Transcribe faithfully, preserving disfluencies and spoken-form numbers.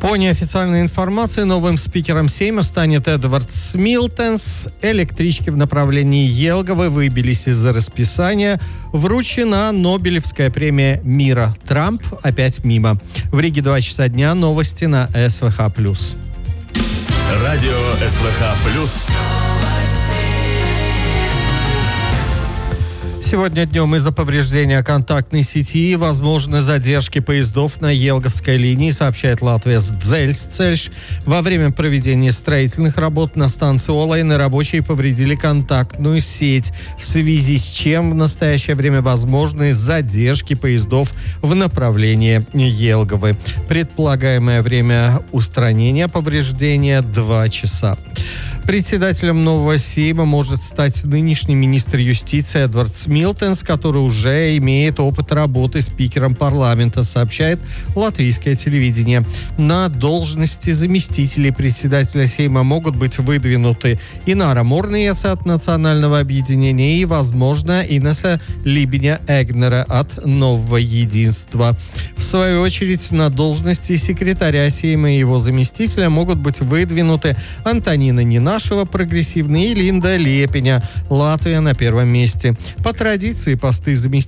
По неофициальной информации, новым спикером Сейма станет Эдвард Смилтенс. Электрички в направлении Елговы выбились из-за расписания. Вручена Нобелевская премия мира. Трамп опять мимо. В Риге два часа дня. Новости на СВХ+. Радио СВХ+. Сегодня днем из-за повреждения контактной сети возможны задержки поездов на Елговской линии, сообщает Латвия Дзельсцельш. Во время проведения строительных работ на станции Олайны рабочие повредили контактную сеть, в связи с чем в настоящее время возможны задержки поездов в направлении Елговы. Предполагаемое время устранения повреждения – два часа. Председателем нового Сейма может стать нынешний министр юстиции Эдвард Смилтенс, который уже имеет опыт работы спикером парламента, сообщает латвийское телевидение. На должности заместителей председателя Сейма могут быть выдвинуты Инара Мурниеца от Национального объединения и, возможно, Инеса Либеня-Эгнера от Нового единства. В свою очередь, на должности секретаря Сейма и его заместителя могут быть выдвинуты Антонина Нина, нашего прогрессивный и Линда Лепеня. Латвия на первом месте. По традиции посты заместителей